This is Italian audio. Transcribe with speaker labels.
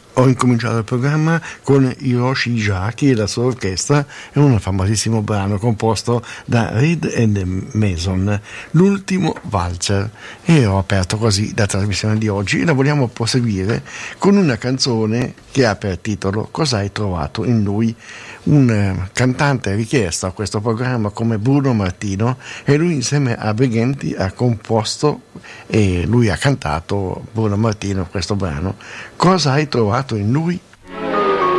Speaker 1: Ho incominciato il programma con Hiroshi Izaki e la sua orchestra e un famosissimo brano composto da Reed and Mason, l'ultimo valzer, e ho aperto così la trasmissione di oggi e la vogliamo proseguire con una canzone che ha per titolo Cosa hai trovato in lui, un cantante richiesto a questo programma come Bruno Martino, e lui insieme a Brighenti ha composto e lui ha cantato, Bruno Martino, questo brano. Cosa hai trovato in lui?